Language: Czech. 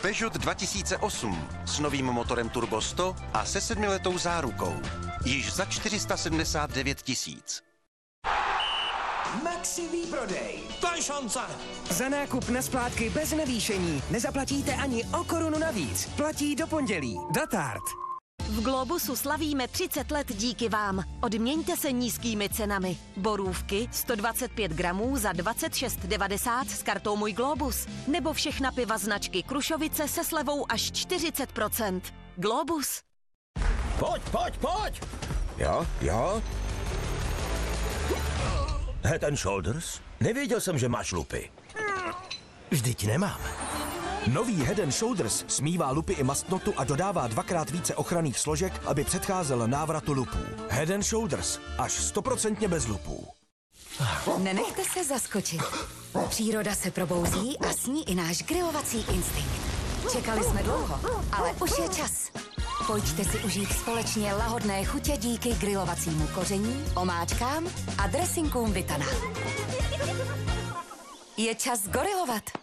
Peugeot 2008 s novým motorem Turbo 100 a se 7letou zárukou. Již za 479 000. Maxi výprodej. To je šance. Za nákup na splátky bez navýšení nezaplatíte ani o korunu navíc. Platí do pondělí. Datard. V Globusu slavíme 30 let díky vám. Odměňte se nízkými cenami. Borůvky 125 gramů za 26,90 s kartou Můj Globus. Nebo všechna piva značky Krušovice se slevou až 40%. Globus. Pojď. Jo. Head and Shoulders? Nevěděl jsem, že máš lupy. Vždyť nemám. Nový Head and Shoulders smívá lupy i mastnotu a dodává 2x více ochranných složek, aby předcházel návratu lupů. Head and Shoulders. Až 100% bez lupů. Nenechte se zaskočit. Příroda se probouzí a s ní i náš grilovací instinkt. Čekali jsme dlouho, ale už je čas. Pojďte si užít společně lahodné chutě díky grilovacímu koření, omáčkám a dressinkům Vitana. Je čas gorilovat.